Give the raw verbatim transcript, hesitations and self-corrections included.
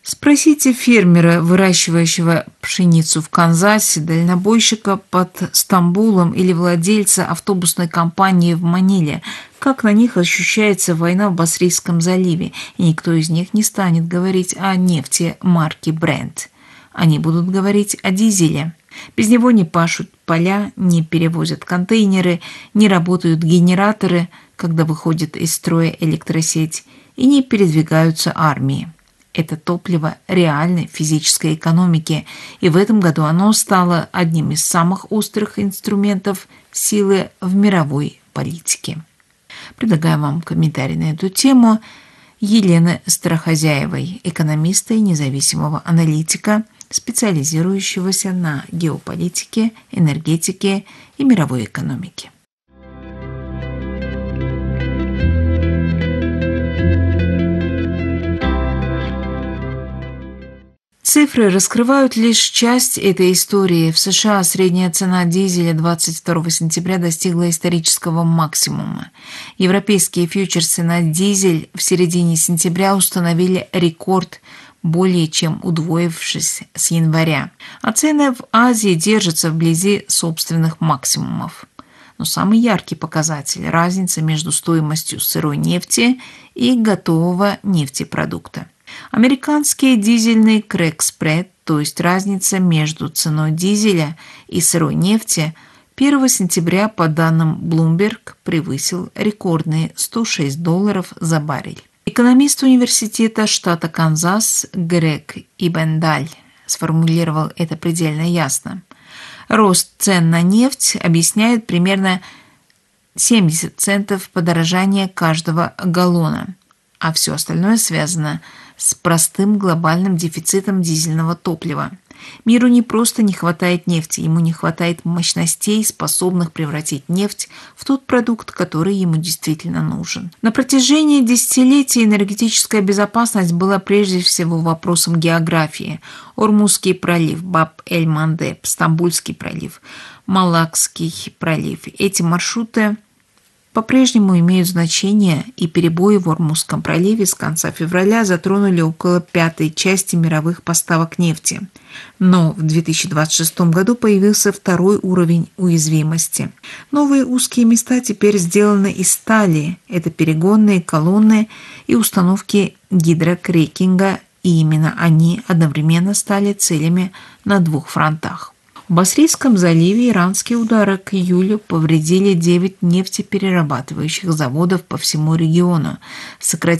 Спросите фермера, выращивающего пшеницу в Канзасе, дальнобойщика под Стамбулом или владельца автобусной компании в Маниле, как на них ощущается война в Басрийском заливе, и никто из них не станет говорить о нефти марки Brent. Они будут говорить о дизеле. Без него не пашут поля, не перевозят контейнеры, не работают генераторы, когда выходит из строя электросеть, и не передвигаются армии. Это топливо реальной физической экономики, и в этом году оно стало одним из самых острых инструментов силы в мировой политике. Предлагаю вам комментарий на эту тему Елены Старохозяевой, экономиста и независимого аналитика, специализирующегося на геополитике, энергетике и мировой экономике. Цифры раскрывают лишь часть этой истории. В США средняя цена дизеля двадцать второго сентября достигла исторического максимума. Европейские фьючерсы на дизель в середине сентября установили рекорд, более чем удвоившись с января. А цены в Азии держатся вблизи собственных максимумов. Но самый яркий показатель – разница между стоимостью сырой нефти и готового нефтепродукта. Американский дизельный крэк-спред, то есть разница между ценой дизеля и сырой нефти, первого сентября, по данным Bloomberg, превысил рекордные сто шесть долларов за баррель. Экономист университета штата Канзас Грег Ибендаль сформулировал это предельно ясно. Рост цен на нефть объясняет примерно семьдесят центов подорожания каждого галлона, а все остальное связано с простым глобальным дефицитом дизельного топлива. Миру не просто не хватает нефти, ему не хватает мощностей, способных превратить нефть в тот продукт, который ему действительно нужен. На протяжении десятилетий энергетическая безопасность была прежде всего вопросом географии. Ормузский пролив, Баб-эль-Мандеб, Стамбульский пролив, Малакский пролив. Эти маршруты по-прежнему имеют значение, и перебои в Ормузском проливе с конца февраля затронули около пятой части мировых поставок нефти. Но в две тысячи двадцать шестом году появился второй уровень уязвимости. Новые узкие места теперь сделаны из стали. Это перегонные колонны и установки гидрокрекинга, и именно они одновременно стали целями на двух фронтах. В Басрийском заливе иранские удары к июлю повредили девять нефтеперерабатывающих заводов по всему региону, сократив